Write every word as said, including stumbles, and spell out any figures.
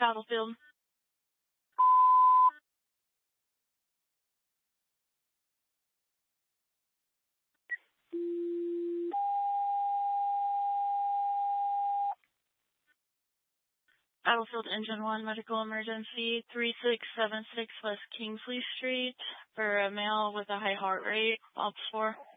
Battlefield. Battlefield Engine one, medical emergency, three six seven six West Kingsley Street for a male with a high heart rate, Ops four.